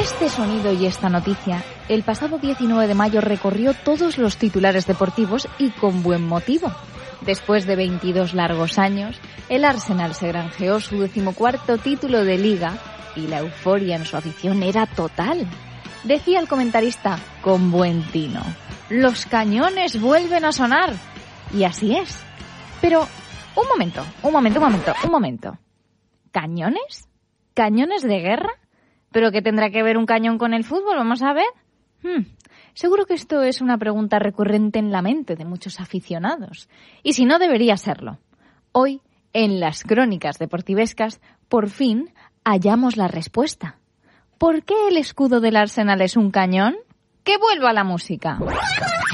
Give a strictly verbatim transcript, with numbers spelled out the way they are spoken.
Este sonido y esta noticia, el pasado diecinueve de mayo recorrió todos los titulares deportivos y con buen motivo. Después de veintidós largos años, el Arsenal se granjeó su decimocuarto título de Liga y la euforia en su afición era total. Decía el comentarista con buen tino: los cañones vuelven a sonar. Y así es. Pero, un momento, un momento, un momento, un momento. ¿Cañones? ¿Cañones de guerra? ¿Pero qué tendrá que ver un cañón con el fútbol? Vamos a ver. Hmm. Seguro que esto es una pregunta recurrente en la mente de muchos aficionados. Y si no, debería serlo. Hoy, en las crónicas deportivescas, por fin hallamos la respuesta. ¿Por qué el escudo del Arsenal es un cañón? ¡Que vuelva la música!